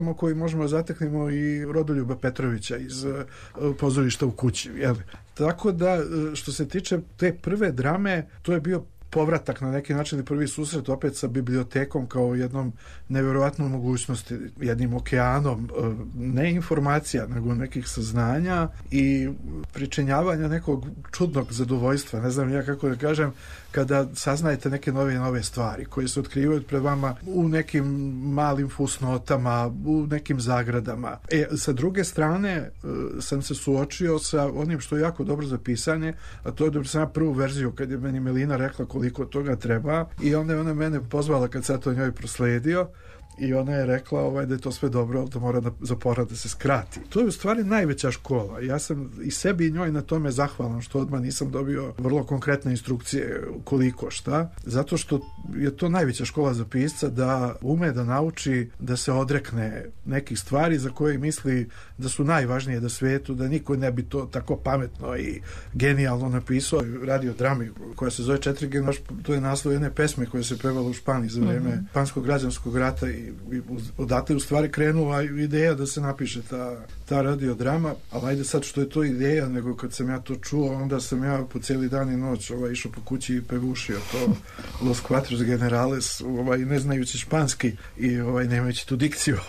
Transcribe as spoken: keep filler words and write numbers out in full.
koji možemo zateknemo i Rodoljuba Petrovića iz uh, pozorišta U kući. Jel? Tako da, što se tiče te prve drame, to je bio povratak na neki način i prvi susret opet sa bibliotekom kao jednom nevjerovatnom mogućnosti, jednim okeanom ne informacija, nego nekih saznanja i pričinjavanja nekog čudnog zadovoljstva, ne znam ja kako da kažem, kada saznajete neke nove i nove stvari koje se otkrivaju pred vama u nekim malim fusnotama, u nekim zagradama. E, sa druge strane sam se suočio sa onim što je jako dobro za pisanje, a to je da sam ja prvu verziju kad je meni Melina rekla koliko toga treba i onda je ona mene pozvala kad sam to njoj prosledio i ona je rekla ovaj, da je to sve dobro, da mora da, za porad da se skrati. To je u stvari najveća škola. Ja sam i sebi i njoj na tome zahvalan što odmah nisam dobio vrlo konkretne instrukcije koliko šta, zato što je to najveća škola za pisca da ume da nauči da se odrekne nekih stvari za koje misli da su najvažnije da svetu, da niko ne bi to tako pametno i genijalno napisao. Radio drami koja se zove Četiri generacije, to je naslov jedne pesme koja se pevala u Španiji za vreme mm-hmm. Španskog građanskog rata i i odatle u stvari krenula ideja da se napiše ta, ta radiodrama, ali ajde sad što je to ideja, nego kad sam ja to čuo, onda sam ja po cijeli dan i noć ovaj, išao po kući i pevušio to Los Cuatros Generales, ovaj, ne znajući španski i ovaj, nemajući tu dikciju